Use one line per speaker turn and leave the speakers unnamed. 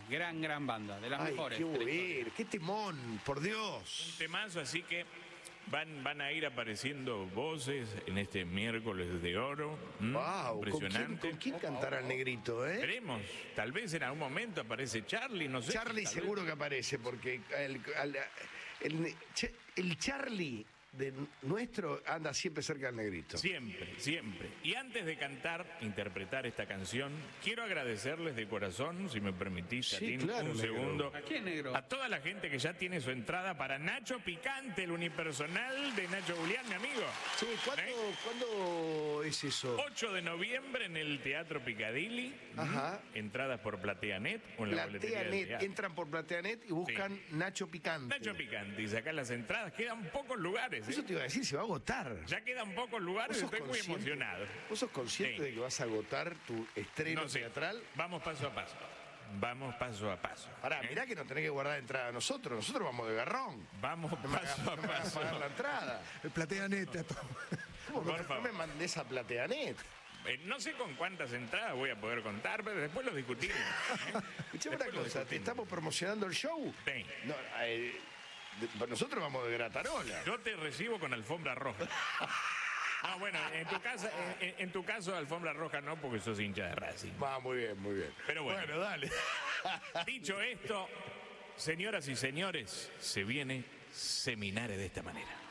gran banda, de las
Ay,
mejores.
qué
de la historia.
bueno, qué temón, por Dios.
Un temazo, así que van a ir apareciendo voces en este miércoles de oro.
Wow,
Impresionante.
¿con quién cantará el negrito, eh?
Veremos, tal vez en algún momento aparece Charlie, no sé.
Charlie
tal
seguro
vez.
que aparece, porque el Charlie de nuestro anda siempre cerca del negrito.
Siempre, siempre. Y antes de cantar, interpretar esta canción, quiero agradecerles de corazón, si me permitís,
Sí,
Chatín,
claro,
un
negro.
segundo.
¿A quién, negro?
A toda la gente que ya tiene su entrada para Nacho Picante, el unipersonal de Nacho Julián, mi amigo.
Sí, ¿cuándo es eso?
8 de noviembre en el Teatro Picadilly.
Ajá.
Entradas por PlateaNet o en la boletería del
PlateaNet,
teatro.
entran por PlateaNet y buscan Nacho Picante.
Nacho Picante, y sacar las entradas. Quedan pocos lugares.
Eso te iba a decir, se va a agotar.
Ya quedan pocos lugares,
¿Vos sos
estoy muy
consciente?
emocionado.
¿Vos sos consciente
Sí.
de que vas a agotar tu estreno
No sé.
teatral?
Vamos paso a paso. Vamos paso a paso.
Pará, mirá que nos tenés que guardar entrada a nosotros. Nosotros vamos de garrón.
Vamos
No me
paso a
hagas
paso.
pagar la entrada.
Platea neta.
¿Cómo
Por
no
favor.
me mandés a PlateaNet?
No sé con cuántas entradas voy a poder contar, pero después lo discutimos.
Escuchame una
Después lo
cosa, ¿te
discutimos.
estamos promocionando el show?
Sí.
No, nosotros vamos de gratarola.
Yo te recibo con alfombra roja. No, bueno, en tu caso, alfombra roja no, porque sos hincha de Racing.
Va, muy bien, muy bien.
Pero bueno.
dale.
Dicho esto, señoras y señores, se viene Seminares de esta manera.